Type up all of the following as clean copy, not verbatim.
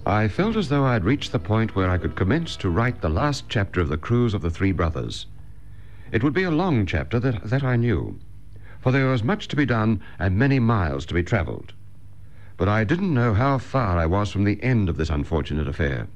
I felt as though I'd reached the point where I could commence to write the last chapter of the cruise of the three brothers. It would be a long chapter, that I knew, for there was much to be done and many miles to be traveled. But I didn't know how far I was from the end of this unfortunate affair.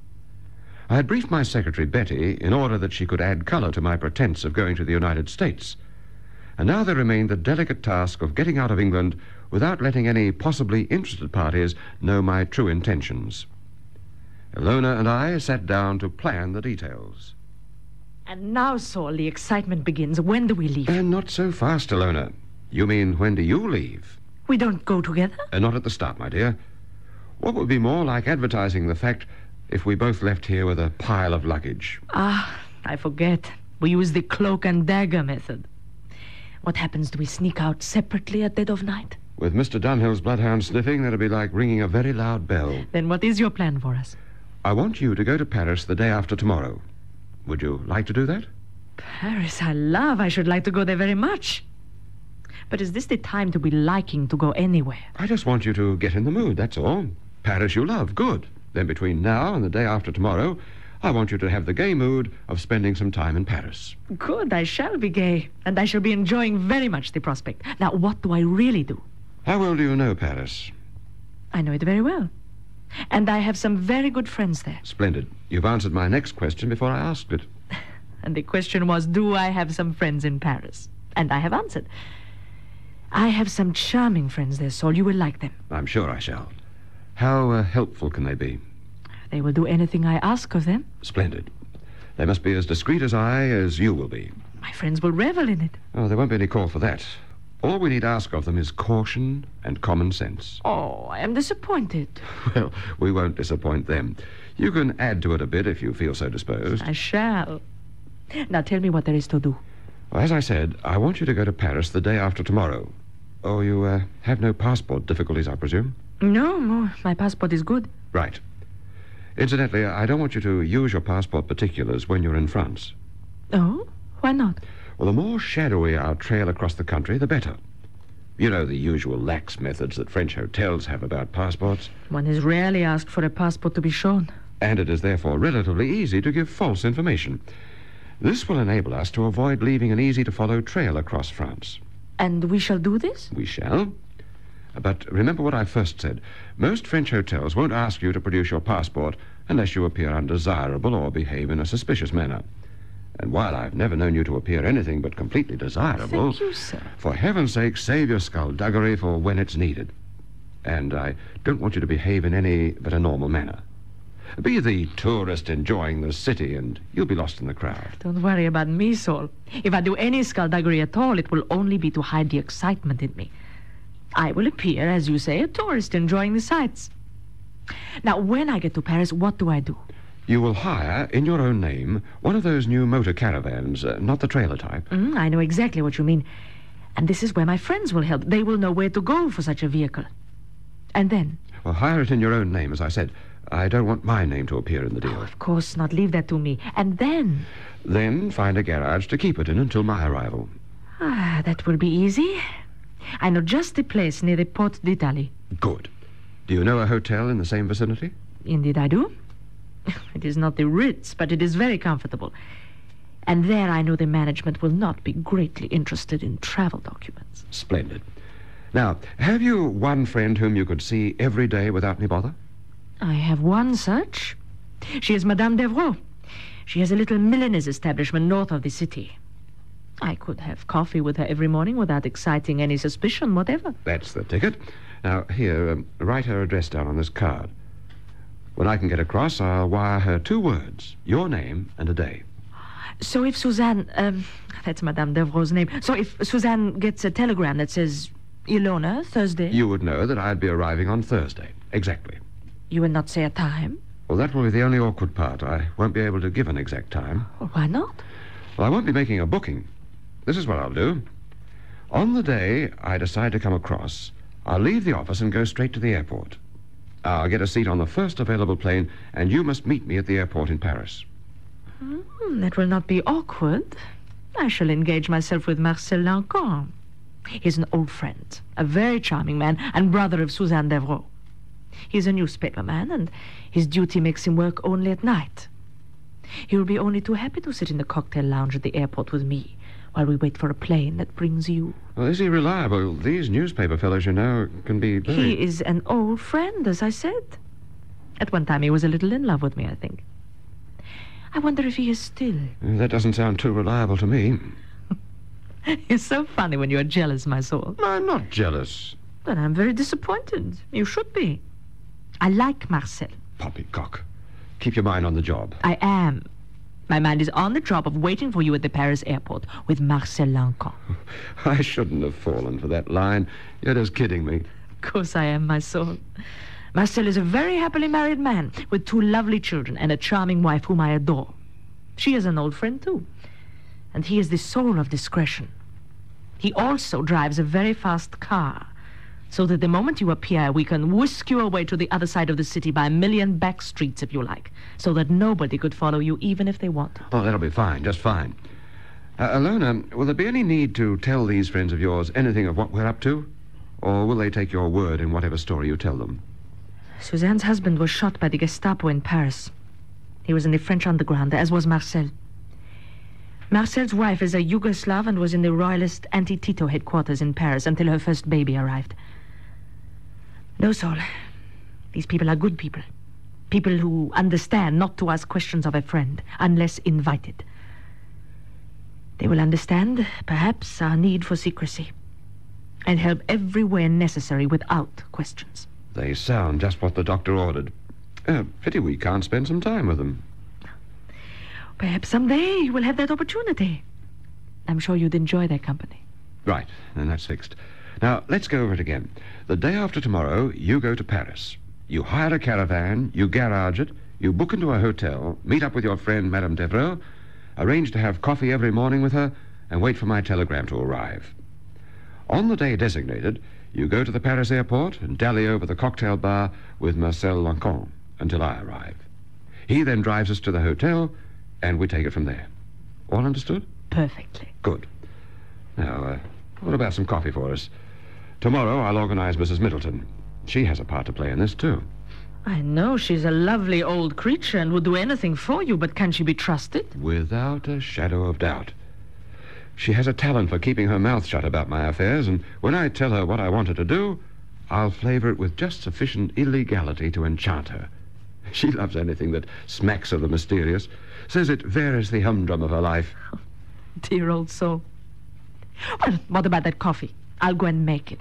I had briefed my secretary, Betty, in order that she could add color to my pretense of going to the United States. And now there remained the delicate task of getting out of England without letting any possibly interested parties know my true intentions. Ilona and I sat down to plan the details. And now, Saul, the excitement begins. When do we leave? Not so fast, Ilona. You mean, when do you leave? We don't go together? Not at the start, my dear. What would be more like advertising the fact if we both left here with a pile of luggage? I forget. We use the cloak and dagger method. What happens? Do we sneak out separately at dead of night? With Mr. Dunhill's bloodhound sniffing, that'd be like ringing a very loud bell. Then what is your plan for us? I want you to go to Paris the day after tomorrow. Would you like to do that? Paris, I should like to go there very much. But is this the time to be liking to go anywhere? I just want you to get in the mood, that's all. Paris you love, good. Then between now and the day after tomorrow, I want you to have the gay mood of spending some time in Paris. Good, I shall be gay. And I shall be enjoying very much the prospect. Now, what do I really do? How well do you know Paris? I know it very well. And I have some very good friends there. Splendid. You've answered my next question before I asked it. And the question was, do I have some friends in Paris? And I have answered. I have some charming friends there, Saul. You will like them. I'm sure I shall. How helpful can they be? They will do anything I ask of them. Splendid. They must be as discreet as you will be. My friends will revel in it. Oh, there won't be any call for that. All we need ask of them is caution and common sense. Oh, I am disappointed. Well, we won't disappoint them. You can add to it a bit if you feel so disposed. I shall. Now tell me what there is to do. Well, as I said, I want you to go to Paris the day after tomorrow. Oh, you have no passport difficulties, I presume? No, my passport is good. Right. Incidentally, I don't want you to use your passport particulars when you're in France. Oh? Why not? Well, the more shadowy our trail across the country, the better. You know the usual lax methods that French hotels have about passports. One is rarely asked for a passport to be shown. And it is therefore relatively easy to give false information. This will enable us to avoid leaving an easy-to-follow trail across France. And we shall do this? We shall. But remember what I first said. Most French hotels won't ask you to produce your passport unless you appear undesirable or behave in a suspicious manner. And while I've never known you to appear anything but completely desirable... Thank you, sir. For heaven's sake, save your skullduggery for when it's needed. And I don't want you to behave in any but a normal manner. Be the tourist enjoying the city, and you'll be lost in the crowd. Don't worry about me, Saul. If I do any skullduggery at all, it will only be to hide the excitement in me. I will appear, as you say, a tourist enjoying the sights. Now, when I get to Paris, what do I do? You will hire, in your own name, one of those new motor caravans, not the trailer type. I know exactly what you mean. And this is where my friends will help. They will know where to go for such a vehicle. And then? Well, hire it in your own name, as I said. I don't want my name to appear in the deal. Oh, of course not. Leave that to me. And then? Then find a garage to keep it in until my arrival. That will be easy. I know just the place near the Porte d'Italie. Good. Do you know a hotel in the same vicinity? Indeed I do. It is not the Ritz, but it is very comfortable. And there I know the management will not be greatly interested in travel documents. Splendid. Now, have you one friend whom you could see every day without any bother? I have one such. She is Madame Devereux. She has a little milliner's establishment north of the city. I could have coffee with her every morning without exciting any suspicion whatever. That's the ticket. Now, here, write her address down on this card. When I can get across, I'll wire her 2 words, your name and a day. So if Suzanne, that's Madame Devereux's name. So if Suzanne gets a telegram that says, Ilona, Thursday... You would know that I'd be arriving on Thursday. Exactly. You will not say a time? Well, that will be the only awkward part. I won't be able to give an exact time. Well, why not? Well, I won't be making a booking. This is what I'll do. On the day I decide to come across, I'll leave the office and go straight to the airport. I'll get a seat on the first available plane, and you must meet me at the airport in Paris. That will not be awkward. I shall engage myself with Marcel Lancôme. He's an old friend, a very charming man, and brother of Suzanne Devereux. He's a newspaper man, and his duty makes him work only at night. He will be only too happy to sit in the cocktail lounge at the airport with me while we wait for a plane that brings you. Well, is he reliable? These newspaper fellows, you know, can be very... He is an old friend, as I said. At one time he was a little in love with me, I think. I wonder if he is still. That doesn't sound too reliable to me. You're so funny when you're jealous, my soul. I'm not jealous. But I'm very disappointed. You should be. I like Marcel. Poppycock. Keep your mind on the job. I am. My mind is on the job of waiting for you at the Paris airport with Marcel Lancan. I shouldn't have fallen for that line. You're just kidding me. Of course I am, my soul. Marcel is a very happily married man with 2 lovely children and a charming wife whom I adore. She is an old friend, too. And he is the soul of discretion. He also drives a very fast car, so that the moment you appear, we can whisk you away to the other side of the city by a million back streets, if you like, so that nobody could follow you, even if they wanted. Oh, that'll be fine, just fine. Alona, will there be any need to tell these friends of yours anything of what we're up to? Or will they take your word in whatever story you tell them? Suzanne's husband was shot by the Gestapo in Paris. He was in the French underground, as was Marcel. Marcel's wife is a Yugoslav and was in the royalist anti-Tito headquarters in Paris until her first baby arrived. No, Saul. These people are good people. People who understand not to ask questions of a friend unless invited. They will understand, perhaps, our need for secrecy and help everywhere necessary without questions. They sound just what the doctor ordered. Pity we can't spend some time with them. Perhaps someday you will have that opportunity. I'm sure you'd enjoy their company. Right, then that's fixed. Now, let's go over it again. The day after tomorrow, you go to Paris. You hire a caravan, you garage it, you book into a hotel, meet up with your friend, Madame Devereux, arrange to have coffee every morning with her, and wait for my telegram to arrive. On the day designated, you go to the Paris airport and dally over the cocktail bar with Marcel Lancan until I arrive. He then drives us to the hotel, and we take it from there. All understood? Perfectly. Good. Now, what about some coffee for us? Tomorrow I'll organize Mrs. Middleton. She has a part to play in this, too. I know she's a lovely old creature and would do anything for you, but can she be trusted? Without a shadow of doubt. She has a talent for keeping her mouth shut about my affairs, and when I tell her what I want her to do, I'll flavor it with just sufficient illegality to enchant her. She loves anything that smacks of the mysterious, says it varies the humdrum of her life. Oh, dear old soul. Well, what about that coffee? I'll go and make it.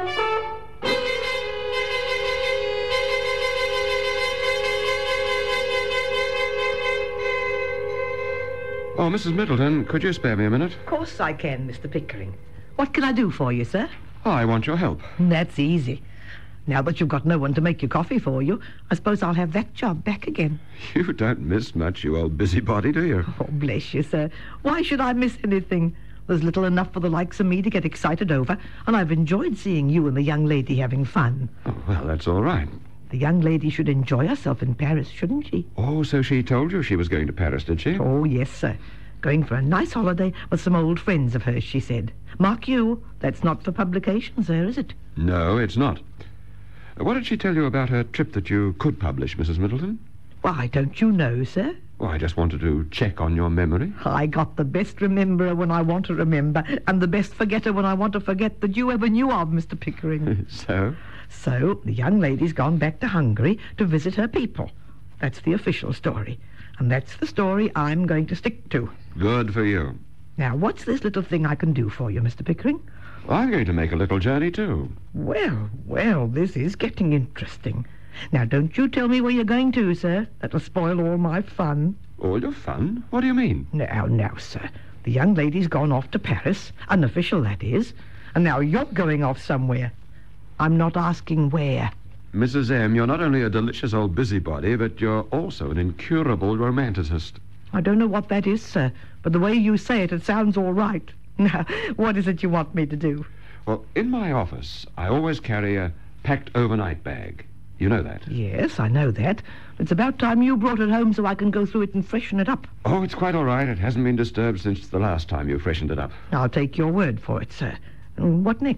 Oh, Mrs. Middleton, could you spare me a minute? Of course I can, Mr. Pickering. What can I do for you, sir? Oh, I want your help. That's easy. Now that you've got no one to make your coffee for you, I suppose I'll have that job back again. You don't miss much, you old busybody, do you? Oh, bless you, sir. Why should I miss anything? There's little enough for the likes of me to get excited over, and I've enjoyed seeing you and the young lady having fun. Oh, well, that's all right. The young lady should enjoy herself in Paris, shouldn't she? Oh, so she told you she was going to Paris, did she? Oh, yes, sir. Going for a nice holiday with some old friends of hers, she said. Mark you, that's not for publication, sir, is it? No, it's not. What did she tell you about her trip that you could publish, Mrs. Middleton? Why, don't you know, sir? Oh, I just wanted to check on your memory. I got the best rememberer when I want to remember, and the best forgetter when I want to forget that you ever knew of, Mr. Pickering. So? So, the young lady's gone back to Hungary to visit her people. That's the official story. And that's the story I'm going to stick to. Good for you. Now, what's this little thing I can do for you, Mr. Pickering? I'm going to make a little journey, too. Well, this is getting interesting. Now, don't you tell me where you're going to, sir. That'll spoil all my fun. All your fun? What do you mean? Now, sir. The young lady's gone off to Paris, unofficial, that is. And now you're going off somewhere. I'm not asking where. Mrs. M., you're not only a delicious old busybody, but you're also an incurable romanticist. I don't know what that is, sir, but the way you say it, it sounds all right. Now, what is it you want me to do? Well, in my office, I always carry a packed overnight bag. You know that? Yes, I know that. It's about time you brought it home so I can go through it and freshen it up. Oh, it's quite all right. It hasn't been disturbed since the last time you freshened it up. I'll take your word for it, sir. What next?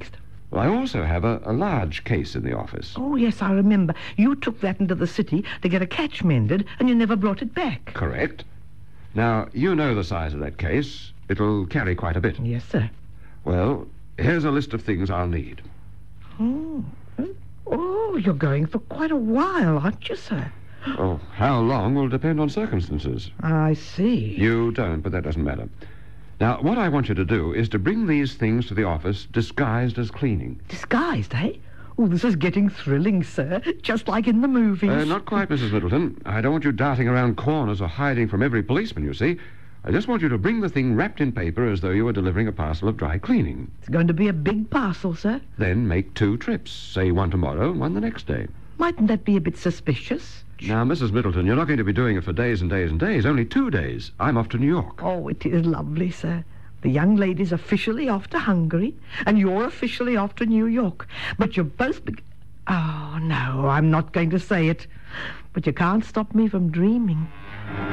Well, I also have a large case in the office. Oh, yes, I remember. You took that into the city to get a catch mended, and you never brought it back. Correct. Now, you know the size of that case. It'll carry quite a bit. Yes, sir. Well, here's a list of things I'll need. Oh, you're going for quite a while, aren't you, sir? Oh, how long will depend on circumstances. I see. You don't, but that doesn't matter. Now, what I want you to do is to bring these things to the office disguised as cleaning. Disguised, eh? Oh, this is getting thrilling, sir. Just like in the movies. Not quite, Mrs. Middleton. I don't want you darting around corners or hiding from every policeman, you see. I just want you to bring the thing wrapped in paper as though you were delivering a parcel of dry cleaning. It's going to be a big parcel, sir. Then make 2 trips, say one tomorrow and one the next day. Mightn't that be a bit suspicious? Now, Mrs. Middleton, you're not going to be doing it for days and days and days. Only 2 days. I'm off to New York. Oh, it is lovely, sir. The young lady's officially off to Hungary, and you're officially off to New York. But you're both... Oh, no, I'm not going to say it. But you can't stop me from dreaming.